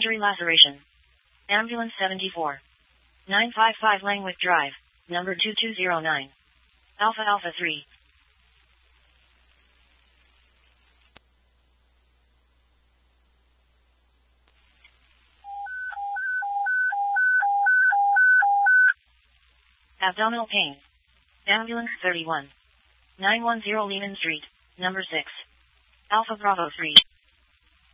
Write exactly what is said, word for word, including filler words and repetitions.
Injury laceration. Ambulance seventy-four. nine five five Langwick Drive, number two two zero nine. Alpha Alpha three. Abdominal pain. Ambulance thirty-one. nine one zero Lehman Street, number six. Alpha Bravo three.